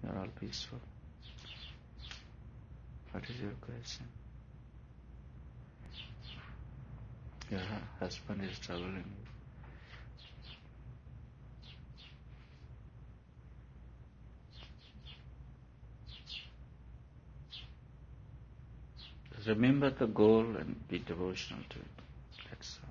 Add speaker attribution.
Speaker 1: You're all peaceful. What is your question? Your husband is troubling you. Remember the goal and be devotional to it. That's